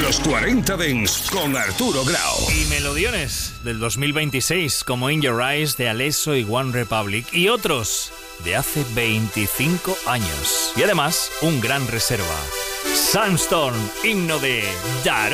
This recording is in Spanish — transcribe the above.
Los 40 Dents con Arturo Grau. Y melodiones del 2026 como In Your Eyes de Alesso y One Republic y otros de hace 25 años. Y además, un gran reserva. Sandstorm, himno de Darude.